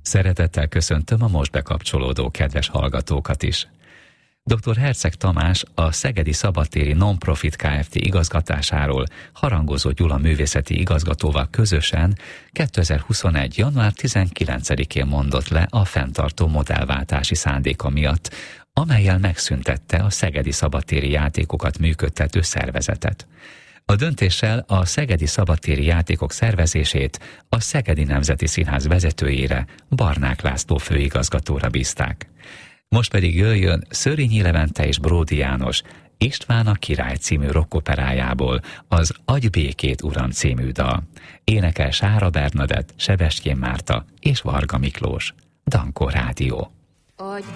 Szeretettel köszöntöm a most bekapcsolódó kedves hallgatókat is. Dr. Herceg Tamás, a Szegedi Szabadtéri Non-Profit Kft. Igazgatásáról Harangozó Gyula művészeti igazgatóval közösen 2021. január 19-én mondott le a fenntartó modellváltási szándéka miatt, amellyel megszüntette a Szegedi Szabadtéri Játékokat működtető szervezetet. A döntéssel a Szegedi Szabadtéri Játékok szervezését a Szegedi Nemzeti Színház vezetőjére, Barnák László főigazgatóra bízták. Most pedig jöjjön Szörényi Levente és Bródi János István a király című rockoperájából az Adj békét, uram című dal. Énekel Sára Bernadett, Sebestyén Márta és Varga Miklós. Dankó Rádió. Adj